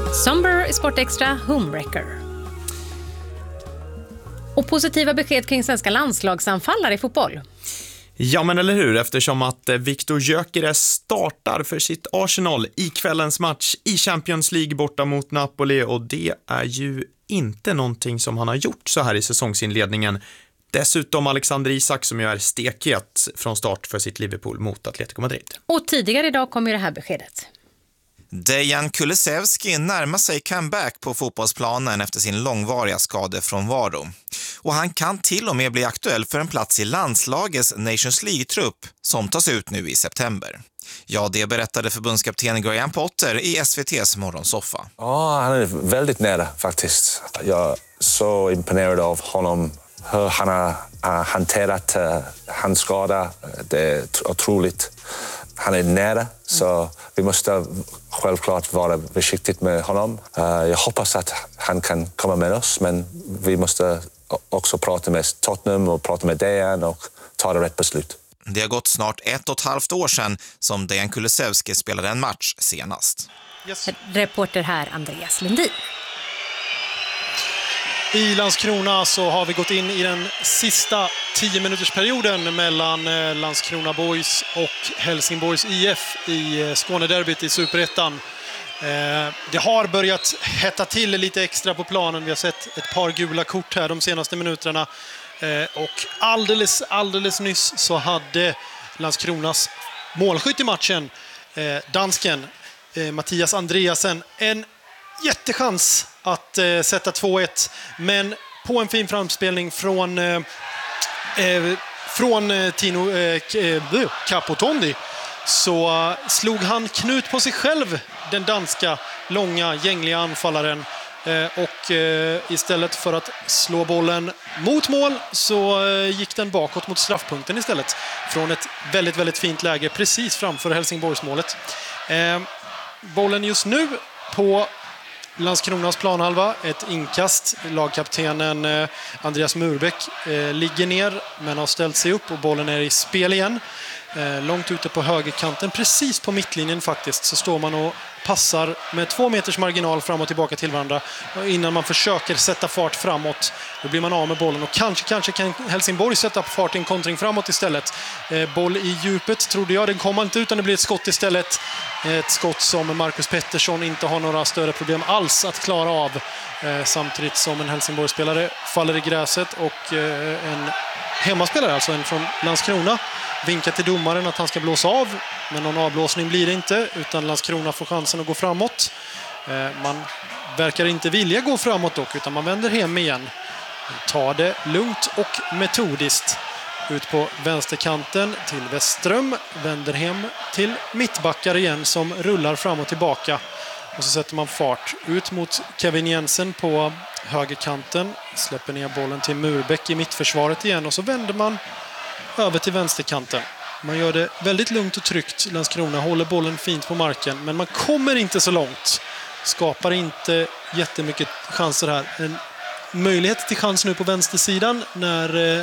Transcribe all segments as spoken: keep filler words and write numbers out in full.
Somber i Sport Extra Homewrecker. Och positiva besked kring svenska landslagsanfallare i fotboll. Ja, men eller hur, eftersom att Viktor Gyökeres startar för sitt Arsenal i kvällens match i Champions League borta mot Napoli, och det är ju inte någonting som han har gjort så här i säsongsinledningen. Dessutom Alexander Isak som ju är stekhet från start för sitt Liverpool mot Atletico Madrid. Och tidigare idag kom ju det här beskedet. Dejan Kulusevski närmar sig comeback på fotbollsplanen efter sin långvariga skadefrånvaro. Och han kan till och med bli aktuell för en plats i landslagets Nations League-trupp som tas ut nu i september. Ja, det berättade förbundskapten Graham Potter i S V T:s morgonsoffa. Ja, han är väldigt nära faktiskt. Jag är så imponerad av honom. Hur han har uh, hanterat uh, hans skada. Det är otroligt. Han är nära, så vi måste självklart vara försiktigt med honom. Uh, jag hoppas att han kan komma med oss, men vi måste också prata med Tottenham och prata med Dejan och ta det rätt beslut. Det har gått snart ett och ett halvt år sedan som Dejan Kulusevski spelade en match senast. Yes. Reporter här, Andreas Lundin. I Landskrona så har vi gått in i den sista tio minutersperioden mellan Landskrona Boys och Helsingborgs I F i Skånederbyt i Superettan. Det har börjat hetta till lite extra på planen. Vi har sett ett par gula kort här de senaste minuterna. Och alldeles, alldeles nyss så hade Landskronas målskytt i matchen, dansken Mattias Andreasen, en jättechans att eh, sätta två ett, men på en fin framspelning från eh, eh, från eh, Tino eh, Capotondi så uh, slog han knut på sig själv, den danska långa gängliga anfallaren, eh, och eh, istället för att slå bollen mot mål så eh, gick den bakåt mot straffpunkten istället från ett väldigt väldigt fint läge precis framför Helsingborgsmålet. Eh, bollen just nu på Landskronas planhalva, ett inkast. Lagkaptenen eh, Andreas Murbeck eh, ligger ner men har ställt sig upp och bollen är i spel igen. Eh, långt ute på högerkanten, precis på mittlinjen faktiskt, så står man och passar med två meters marginal fram och tillbaka till varandra. Och innan man försöker sätta fart framåt, då blir man av med bollen och kanske, kanske kan Helsingborg sätta fart i en kontring framåt istället. Eh, boll i djupet trodde jag, den kommer inte utan det blir ett skott istället. Ett skott som Marcus Pettersson inte har några större problem alls att klara av. Eh, samtidigt som en Helsingborg-spelare faller i gräset och eh, en hemmaspelare, alltså en från Landskrona, vinkar till domaren att han ska blåsa av. Men någon avblåsning blir det inte, utan Landskrona får chansen att gå framåt. Eh, man verkar inte vilja gå framåt dock, utan man vänder hem igen. Tar det lugnt och metodiskt. Ut på vänsterkanten till Westström, vänder hem till mittbackar igen som rullar fram och tillbaka. Och så sätter man fart ut mot Kevin Jensen på högerkanten, släpper ner bollen till Murbeck i mittförsvaret igen och så vänder man över till vänsterkanten. Man gör det väldigt lugnt och tryggt. Landskrona håller bollen fint på marken, men man kommer inte så långt. Skapar inte jättemycket chanser här. En möjlighet till chans nu på vänstersidan när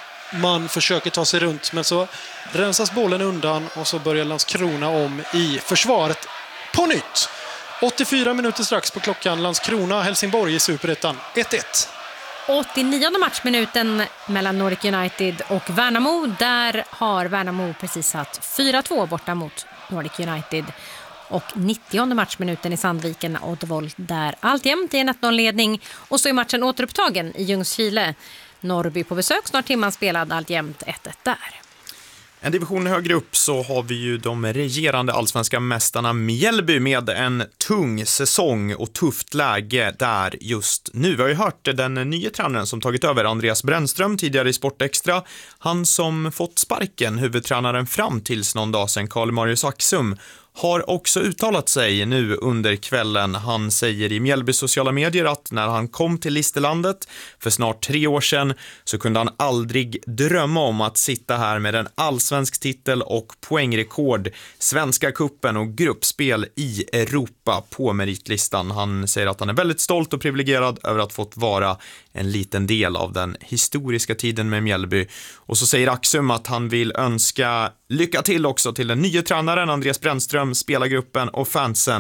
man försöker ta sig runt, men så rensas bollen undan och så börjar Landskrona om i försvaret på nytt. åttiofyra minuter strax på klockan. Landskrona Helsingborg i Superettan ett ett. åttionionde matchminuten mellan Nordic United och Värnamo. Där har Värnamo precis satt fyra två borta mot Nordic United. Och nittionde matchminuten i Sandviken och Oddevold där alltjämt i en ett noll-ledning. Och så är matchen återupptagen i Ljungskile. Norrby på besök, snart timman spelad, alltjämt ett ett där. En division högre upp så har vi ju de regerande allsvenska mästarna Mjällby med en tung säsong och tufft läge där just nu. Vi har ju hört den nya tränaren som tagit över, Andreas Brännström, tidigare i Sport Extra. Han som fått sparken, huvudtränaren fram tills någon dag sedan, Karl Marius Axum, har också uttalat sig nu under kvällen. Han säger i Mjällby sociala medier att när han kom till Listerlandet för snart tre år sedan så kunde han aldrig drömma om att sitta här med en allsvensk titel och poängrekord, Svenska kuppen och gruppspel i Europa på meritlistan. Han säger att han är väldigt stolt och privilegierad över att fått vara en liten del av den historiska tiden med Mjällby. Och så säger Axum att han vill önska lycka till också till den nya tränaren Andreas Brännström, spelargruppen och fansen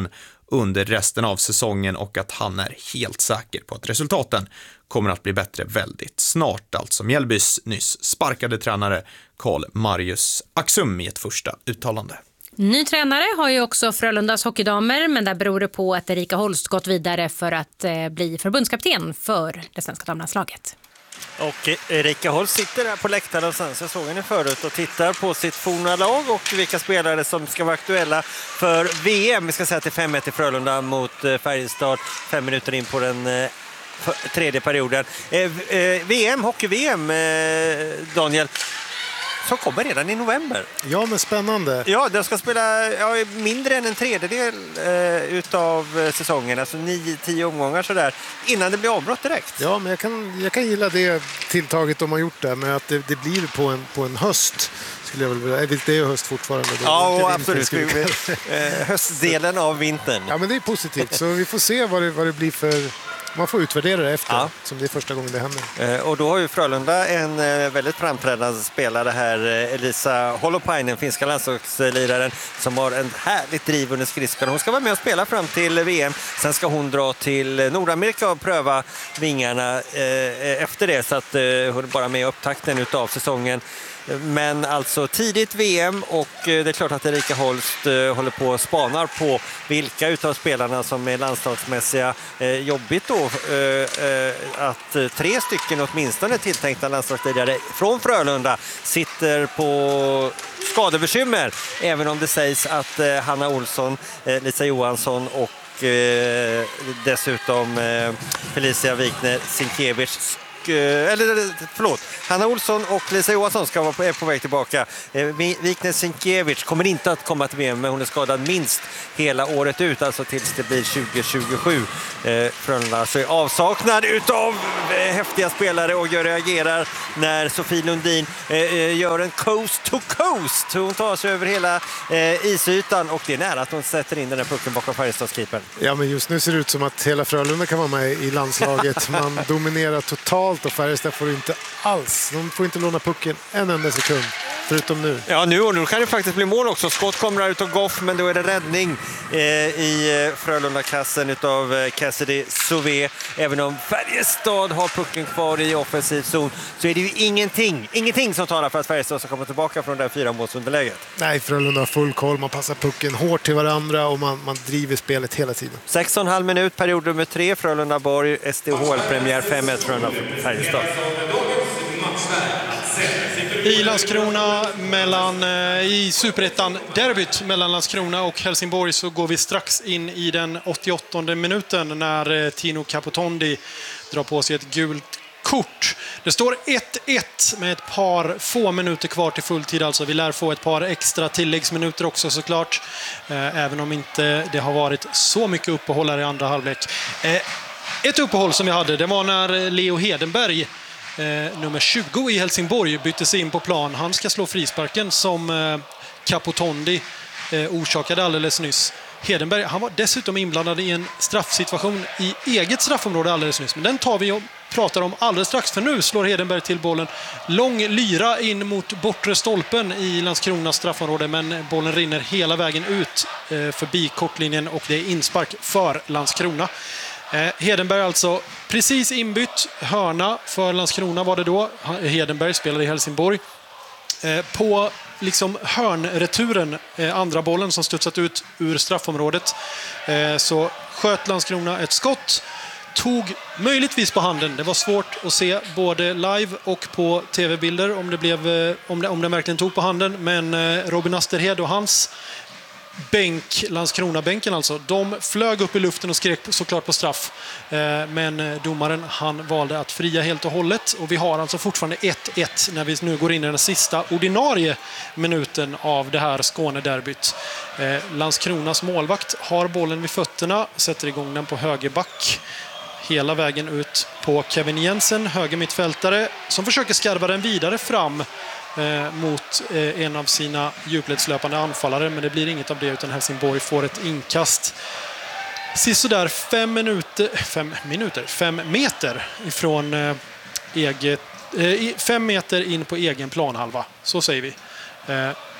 under resten av säsongen och att han är helt säker på att resultaten kommer att bli bättre väldigt snart. Alltså Mjällbys nyss sparkade tränare Karl Marius Axum i ett första uttalande. Ny tränare har ju också Frölundas hockeydamer, men där beror det på att Erika Holst gått vidare för att eh, bli förbundskapten för det svenska damlandslaget. Och Erika Holst sitter där på läktaren och sen så såg ni förut och tittar på sitt forna lag och vilka spelare som ska vara aktuella för V M. Vi ska säga till fem ett i Frölunda mot Färjestad, fem minuter in på den eh, tredje perioden. Eh, eh, V M, hockey-V M, eh, Daniel, som kommer redan i november. Ja, men spännande. Ja, de ska spela ja, mindre än en tredjedel eh, utav säsongen, alltså nio, tio omgångar sådär, innan det blir avbrott direkt. Ja, men jag kan, jag kan gilla det tilltaget de har gjort där, men att det, det blir på en, på en höst. Skulle jag väl vilja. Det är ju höst fortfarande. Då. Ja, och absolut. eh, höstdelen av vintern. Ja, men det är positivt. Så vi får se vad det, vad det blir för... Man får utvärdera det efter, ja. Som det är första gången det händer. Eh, och då har ju Frölunda en eh, väldigt framträdande spelare här, eh, Elisa Holopainen, finska landslagsliraren, som har en härligt driv under skridskan. Hon ska vara med och spela fram till V M. Sen ska hon dra till Nordamerika och pröva vingarna eh, efter det, så att eh, hon är bara med i upptakten utav säsongen. Men alltså tidigt V M, och det är klart att Erika Holst håller på och spanar på vilka utav spelarna som är landslagsmässiga. Jobbigt då att tre stycken åtminstone tilltänkta landslagsledare från Frölunda sitter på skadebekymmer, även om det sägs att Hanna Olsson, Lisa Johansson och dessutom Felicia Wikner-Sienkiewicz, eller förlåt, Hanna Olsson och Lisa Johansson ska vara på, är på väg tillbaka. Wikner Sienkiewicz kommer inte att komma till V M, men hon är skadad minst hela året ut, alltså tills det blir tjugo tjugosju. Eh, Frölunda så är avsaknad utav eh, häftiga spelare, och jag reagerar när Sofie Lundin eh, gör en coast to coast. Hon tar sig över hela eh, isytan, och det är nära att hon sätter in den här pucken bakom Färjestadskipern. Ja, men just nu ser det ut som att hela Frölunda kan vara med i landslaget. Man dominerar totalt, och Färjestad får inte alls. De får inte låna pucken en enda sekund, förutom nu. Ja, nu och nu kan det faktiskt bli mål också. Skott kommer ut av Goff, men då är det räddning eh, i Frölunda-kassen utav eh, Cassidy Sauvé. Även om Färjestad har pucken kvar i offensiv zon, så är det ju ingenting, ingenting som talar för att Färjestad ska komma tillbaka från det här fyra målsunderläget. Nej, Frölunda har full koll. Man passar pucken hårt till varandra, och man, man driver spelet hela tiden. sex och en halv minut, period nummer tre, Frölunda-Borg, S D H L-premiär fem ett Frölunda-Färjestad. I Landskrona mellan, i Superettan derbyt mellan Landskrona och Helsingborg, så går vi strax in i den åttioåttonde minuten när Tino Capotondi drar på sig ett gult kort. Det står ett ett med ett par få minuter kvar till fulltid, alltså vi lär få ett par extra tilläggsminuter också såklart, även om inte det har varit så mycket uppehåll i andra halvlek. Ett uppehåll som vi hade, det var när Leo Hedenberg, Eh, nummer tjugo i Helsingborg, bytte sig in på plan. Han ska slå frisparken som eh, Capotondi eh, orsakade alldeles nyss. Hedenberg, han var dessutom inblandad i en straffsituation i eget straffområde alldeles nyss. Men den tar vi och pratar om alldeles strax, för nu slår Hedenberg till bollen. Lång lyra in mot bortre stolpen i Landskronas straffområde, men bollen rinner hela vägen ut eh, förbi kortlinjen, och det är inspark för Landskrona. Eh, Hedenberg alltså precis inbytt, hörna för Landskrona var det då. Hedenberg spelade i Helsingborg. Eh, på liksom hörnreturen, eh, andra bollen som studsat ut ur straffområdet, eh, så sköt Landskrona ett skott. Tog möjligtvis på handen. Det var svårt att se både live och på tv-bilder om det, blev, eh, om det, om det verkligen tog på handen. Men eh, Robin Asterhed och hans bänk, Landskrona-bänken alltså, de flög upp i luften och skrek såklart på straff. Eh, men domaren, han valde att fria helt och hållet, och vi har alltså fortfarande ett ett när vi nu går in i den sista ordinarie minuten av det här Skånederbyt. Eh, Landskronas målvakt har bollen vid fötterna, sätter igång den på högerback hela vägen ut på Kevin Jensen, höger mittfältare, som försöker skarva den vidare fram Eh, mot eh, en av sina djupledslöpande anfallare, men det blir inget av det, utan Helsingborg får ett inkast sist så där fem minuter fem minuter fem meter ifrån eh, eget eh, fem meter in på egen planhalva, så säger vi. Eh,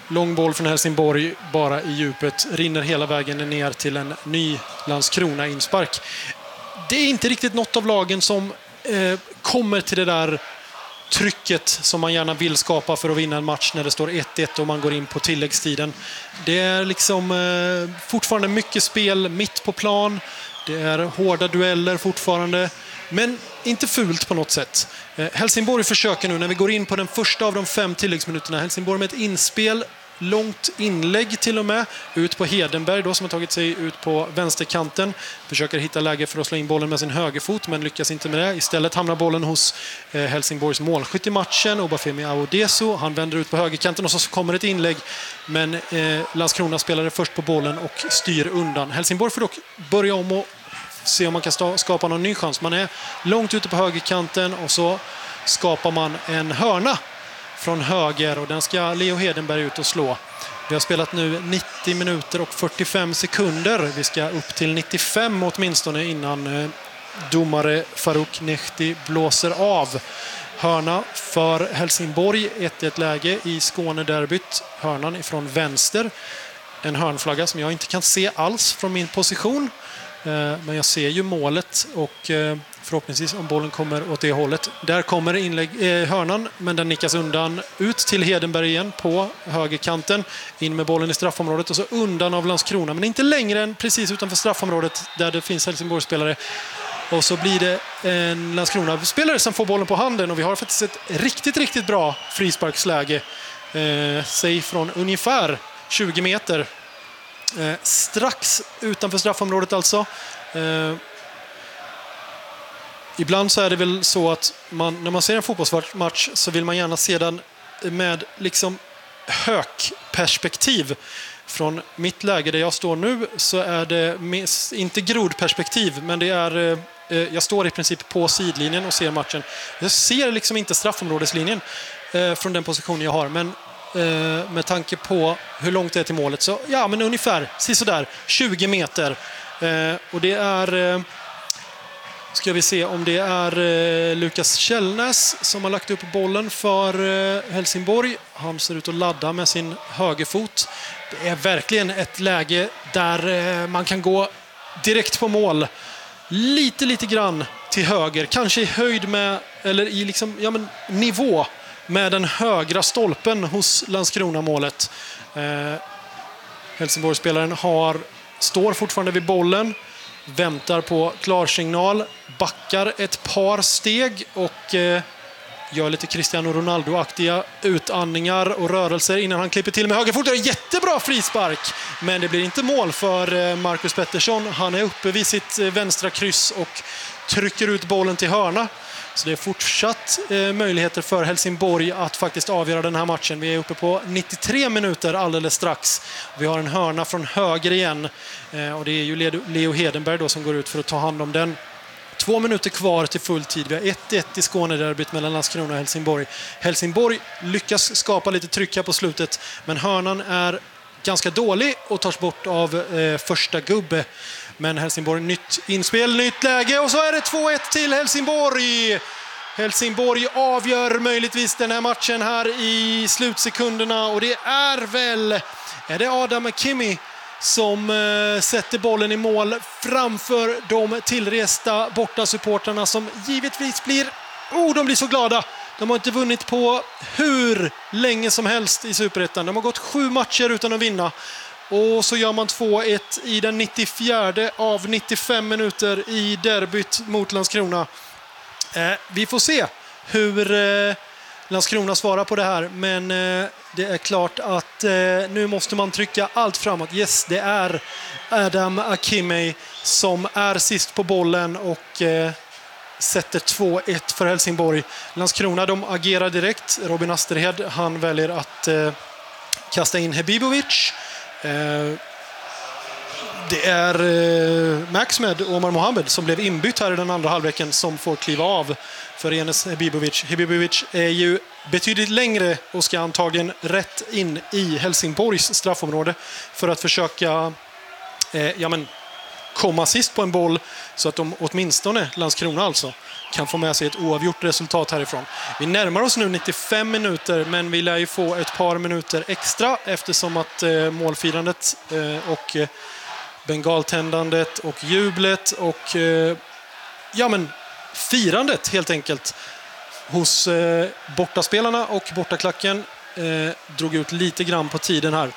Lång boll från Helsingborg bara i djupet. Rinner hela vägen ner till en ny Landskrona-inspark. Det är inte riktigt något av lagen som eh, kommer till det där trycket som man gärna vill skapa för att vinna en match när det står ett ett och man går in på tilläggstiden. Det är liksom eh, fortfarande mycket spel mitt på plan. Det är hårda dueller fortfarande. Men inte fult på något sätt. Eh, Helsingborg försöker nu när vi går in på den första av de fem tilläggsminuterna. Helsingborg med ett inspel. Långt inlägg till och med. Ut på Hedenberg då, som har tagit sig ut på vänsterkanten. Försöker hitta läge för att slå in bollen med sin högerfot, men lyckas inte med det. Istället hamnar bollen hos eh, Helsingborgs målskytt i matchen, Obafemi Awodesu. Han vänder ut på högerkanten och så kommer ett inlägg. Men eh, Landskrona spelade först på bollen och styr undan. Helsingborg får dock börja om och se om man kan skapa någon ny chans. Man är långt ute på högerkanten och så skapar man en hörna från höger och den ska Leo Hedenberg ut och slå. Vi har spelat nu nittio minuter och fyrtiofem sekunder. Vi ska upp till nittiofem åtminstone innan eh, domare Farouk Nehti blåser av. Hörna för Helsingborg, ett ett läge i Skånederbyt. Hörnan ifrån vänster. En hörnflagga som jag inte kan se alls från min position. Men jag ser ju målet och förhoppningsvis om bollen kommer åt det hållet. Där kommer inlägg, eh, hörnan, men den nickas undan ut till Hedenberg igen på högerkanten. In med bollen i straffområdet och så undan av Landskrona. Men inte längre än precis utanför straffområdet där det finns Helsingborgsspelare. Och så blir det en Landskrona-spelare som får bollen på handen. Och vi har faktiskt ett riktigt, riktigt bra frisparksläge. Eh, säg från ungefär tjugo meter. Eh, strax utanför straffområdet alltså. Eh, ibland så är det väl så att man, när man ser en fotbollsmatch så vill man gärna se den med liksom högperspektiv. Från mitt läge där jag står nu så är det mis, inte grodperspektiv, men det är eh, jag står i princip på sidlinjen och ser matchen. Jag ser liksom inte straffområdeslinjen eh, från den position jag har, men eh, med tanke på hur långt det är till målet så ja, men ungefär sådär tjugo meter. Eh, och det är eh, ska vi se om det är eh, Lukas Källnäs som har lagt upp bollen för eh, Helsingborg. Han ser ut att ladda med sin högerfot. Det är verkligen ett läge där eh, man kan gå direkt på mål. Lite, lite grann till höger. Kanske i höjd med, eller i liksom, ja, men, nivå med den högra stolpen hos Landskrona-målet. Eh, Helsingborgsspelaren har, står fortfarande vid bollen. Väntar på klarsignal, backar ett par steg och eh, gör lite Cristiano Ronaldo-aktiga utandningar och rörelser innan han klipper till med högerfot. Det är en jättebra frispark, men det blir inte mål för eh, Marcus Pettersson. Han är uppe vid sitt eh, vänstra kryss och trycker ut bollen till hörna. Så det är fortsatt eh, möjligheter för Helsingborg att faktiskt avgöra den här matchen. Vi är uppe på nittiotre minuter alldeles strax. Vi har en hörna från höger igen. Eh, och det är ju Leo Hedenberg då som går ut för att ta hand om den. Två minuter kvar till full tid. Vi har ett ett i Skånederbyt mellan Landskrona och Helsingborg. Helsingborg lyckas skapa lite tryck här på slutet. Men hörnan är ganska dålig och tas bort av eh, första gubbe. Men Helsingborg, nytt inspel, nytt läge och så är det två ett till Helsingborg. Helsingborg avgör möjligtvis den här matchen här i slutsekunderna och det är väl, är det Adam Akimi som eh, sätter bollen i mål framför de tillresta borta supporterna som givetvis blir, oh, de blir så glada. De har inte vunnit på hur länge som helst i Superettan. De har gått sju matcher utan att vinna. Och så gör man två ett i den nittiofjärde av nittiofem minuter i derbyt mot Landskrona. Eh, vi får se hur eh, Landskrona svarar på det här. Men eh, det är klart att eh, nu måste man trycka allt framåt. Yes, det är Adam Akimi som är sist på bollen och eh, sätter två ett för Helsingborg. Landskrona, de agerar direkt. Robin Asterhed, han väljer att eh, kasta in Hebibovic. Eh, det är eh, Maxmed och Omar Mohamed som blev inbytt här i den andra halvleken som får kliva av för Enes Hebibovic. Hebibovic är ju betydligt längre och ska antagligen rätt in i Helsingborgs straffområde för att försöka eh, ja, men, komma sist på en boll så att de åtminstone, Landskrona alltså, kan få med sig ett oavgjort resultat härifrån. Vi närmar oss nu nittiofem minuter, men vi lär ju få ett par minuter extra eftersom att eh, målfirandet eh, och eh, bengaltändandet och jublet och eh, ja men firandet helt enkelt hos eh, bortaspelarna och bortaklacken eh, drog ut lite grann på tiden här.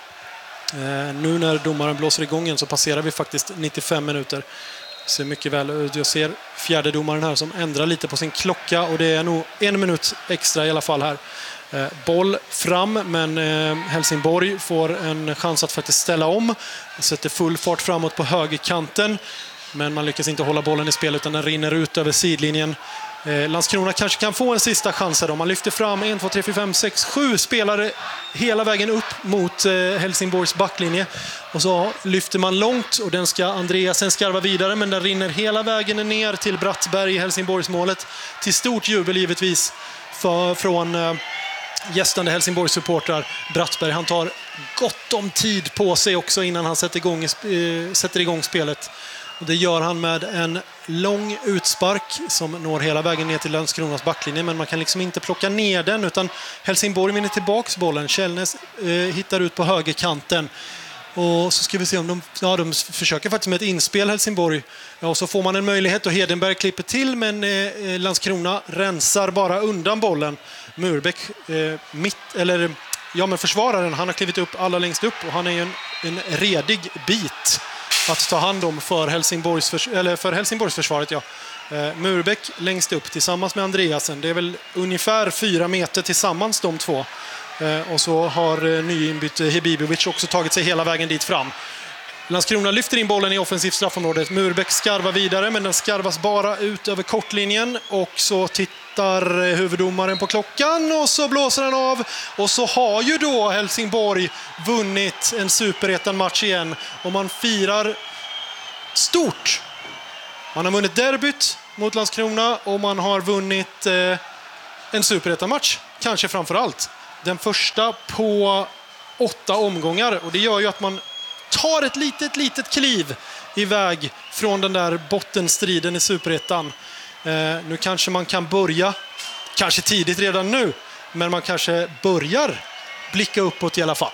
Eh, nu när domaren blåser igång igen så passerar vi faktiskt nittiofem minuter. Ser mycket väl ut. Jag ser fjärde domaren här som ändrar lite på sin klocka och det är nog en minut extra i alla fall här. Eh, boll fram, men eh, Helsingborg får en chans att faktiskt ställa om. Sätter full fart framåt på högerkanten, men man lyckas inte hålla bollen i spel utan den rinner ut över sidlinjen. Eh, Landskrona kanske kan få en sista chans här. Man lyfter fram en, två, tre, fyra, fem, sex, sju spelare hela vägen upp mot eh, Helsingborgs backlinje. Och så lyfter man långt och den ska Andreasen skarva vidare, men den rinner hela vägen ner till Brattberg i Helsingborgsmålet. Till stort jubel givetvis för, från eh, gästande Helsingborgs supportrar. Brattberg, han tar gott om tid på sig också innan han sätter igång, eh, sätter igång spelet. Och det gör han med en lång utspark som når hela vägen ner till Landskronas backlinje, men man kan liksom inte plocka ner den utan Helsingborg vinner tillbaks bollen. Källnes eh, hittar ut på högerkanten. Och så ska vi se om de, ja, de försöker faktiskt med ett inspel Helsingborg. Ja, och så får man en möjlighet och Hedenberg klipper till, men eh, Landskrona rensar bara undan bollen. Murbeck eh, mitt, eller ja men försvararen, han har klivit upp alla längst upp och han är ju en, en redig bit att ta hand om för Helsingborgs, förs- eller för Helsingborgs försvaret. Ja. Eh, Murbeck längst upp tillsammans med Andreasen. Det är väl ungefär fyra meter tillsammans de två. Eh, och så har eh, nyinbytt Hebibovic också tagit sig hela vägen dit fram. Landskrona lyfter in bollen i offensivt straffområdet. Murbeck skarvar vidare, men den skarvas bara ut över kortlinjen. Och så tittar huvuddomaren på klockan och så blåser han av. Och så har ju då Helsingborg vunnit en superettan-match igen. Och man firar stort. Man har vunnit derbyt mot Landskrona och man har vunnit eh, en superettan-match. Kanske framför allt. Den första på åtta omgångar. Och det gör ju att man tar ett litet, litet kliv iväg från den där bottenstriden i superettan. Eh, nu kanske man kan börja, kanske tidigt redan nu, men man kanske börjar blicka uppåt i alla fall.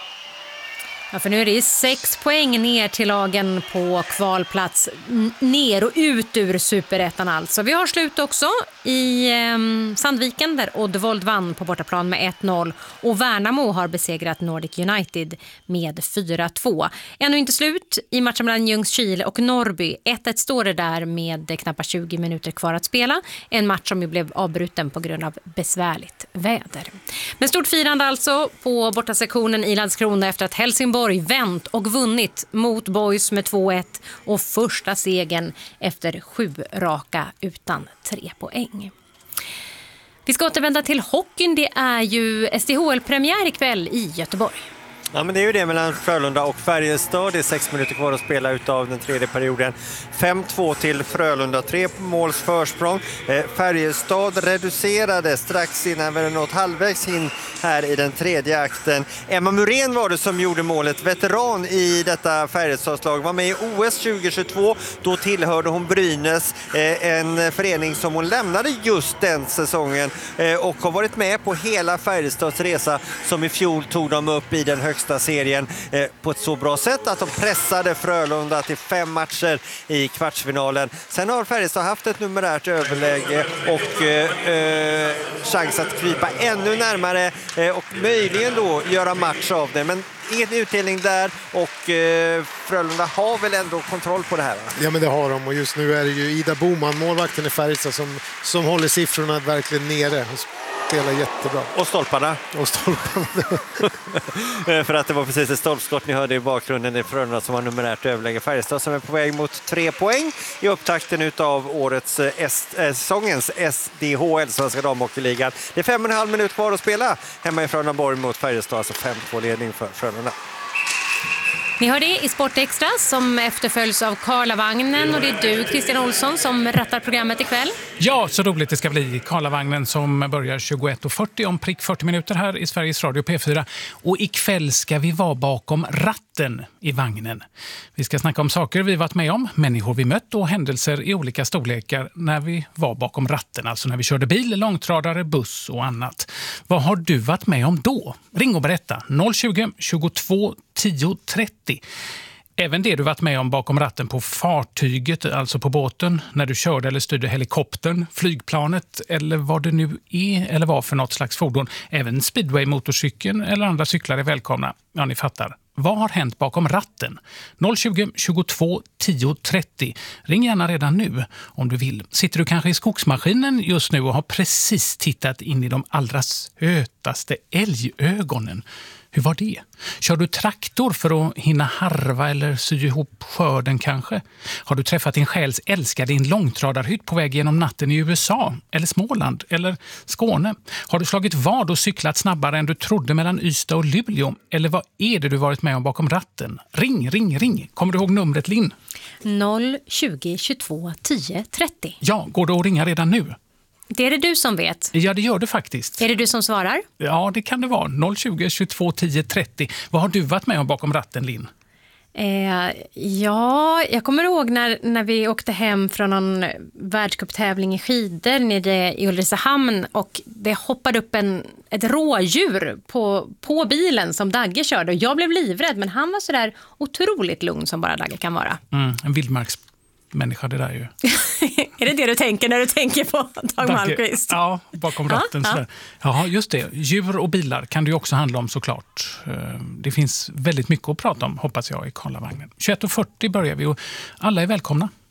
Ja, för nu är det sex poäng ner till lagen på kvalplats, N- ner och ut ur superettan alltså. Vi har slut också i eh, Sandviken där Oddvold vann på bortaplan med ett noll och Värnamo har besegrat Nordic United med fyra två. Ännu inte slut i matchen mellan Ljungskile och Norrby. ett ett står det där med knappt tjugo minuter kvar att spela. En match som ju blev avbruten på grund av besvärligt väder. Men stort firande alltså på bortasektionen i Landskrona efter att Helsingborg vänt och vunnit mot Boys med två ett och första segern efter sju raka utan tre poäng. Vi ska återvända till hockeyn. Det är ju S D H L-premiär ikväll i Göteborg. Ja, men det är ju det mellan Frölunda och Färjestad. Det är sex minuter kvar att spela utav den tredje perioden. fem två till Frölunda, tre måls försprång. Eh, Färjestad reducerade strax innan vi nått halvvägs in här i den tredje akten. Emma Muren var det som gjorde målet. Veteran i detta Färjestadslag. Var med i O S tjugo tjugotvå. Då tillhörde hon Brynäs, eh, en förening som hon lämnade just den säsongen. Eh, och har varit med på hela Färjestads resa som i fjol tog dem upp i den högsta serien eh, på ett så bra sätt att de pressade Frölunda till fem matcher i kvartsfinalen. Sen har Färjestad haft ett numerärt överläge och eh, eh, chans att krypa ännu närmare eh, och möjligen då göra match av det. Men ingen utdelning där och eh, Frölunda har väl ändå kontroll på det här, va? Ja, men det har de, och just nu är det ju Ida Boman, målvakten i Färjestad, som, som håller siffrorna verkligen nere. Spelar jättebra. Och stolparna. Och stolparna. För att det var precis ett stolpskott ni hörde i bakgrunden. Det är Frölunda som har numerärt överläge. Färjestad som är på väg mot tre poäng i upptakten utav årets S- äh, säsongens S D H L, Svenska Damhockeyligan. Det är fem och en halv minut kvar att spela hemma i Frölundaborg mot Färjestad. Alltså fem två ledning för Frölunda. Ni hör det i Sport Extra som efterföljs av Karlavagnen och det är du, Christian Olsson, som rattar programmet ikväll. Ja, så roligt det ska bli. Karlavagnen som börjar tjugoett och fyrtio om prick fyrtio minuter här i Sveriges Radio P fyra. Och ikväll ska vi vara bakom ratten i vagnen. Vi ska snacka om saker vi varit med om, människor vi mött och händelser i olika storlekar när vi var bakom ratten. Alltså när vi körde bil, långtradare, buss och annat. Vad har du varit med om då? Ring och berätta. noll tjugo, tjugotvå, tio, trettio. Även det du varit med om bakom ratten på fartyget, alltså på båten, när du körde eller styrde helikoptern, flygplanet eller vad det nu är eller var för något slags fordon. Även speedway-motorcykeln eller andra cyklar är välkomna. Ja, ni fattar. Vad har hänt bakom ratten? noll tjugo, tjugotvå, tio, trettio. Ring gärna redan nu om du vill. Sitter du kanske i skogsmaskinen just nu och har precis tittat in i de allra sötaste älgögonen? Hur var det? Kör du traktor för att hinna harva eller sy ihop skörden kanske? Har du träffat din själs älskade i en långtradarhytt på väg genom natten i U S A? Eller Småland? Eller Skåne? Har du slagit vad och cyklat snabbare än du trodde mellan Ystad och Luleå? Eller vad är det du varit med om bakom ratten? Ring, ring, ring. Kommer du ihåg numret, Linn? noll tjugo, tjugotvå, tio, trettio. Ja, går det att ringa redan nu? Det är det du som vet. Ja, det gör det faktiskt. Är det du som svarar? Ja, det kan det vara. noll tjugo, tjugotvå, tio, trettio. Vad har du varit med om bakom ratten, Linn? Eh, ja, jag kommer ihåg när, när vi åkte hem från en världscuptävling i skidor nere i Ulricehamn och det hoppade upp en, ett rådjur på, på bilen som Dagge körde. Och jag blev livrädd, men han var så där otroligt lugn som bara Dagge kan vara. Mm, en vildmarksmänniska det där ju. Är det det du tänker när du tänker på Dag Malmqvist? Ja, bakom ratten. Ja, ja. ja, just det. Djur och bilar kan det ju också handla om såklart. Det finns väldigt mycket att prata om, hoppas jag, i Karlavagnen. tjugoett och fyrtio börjar vi och alla är välkomna.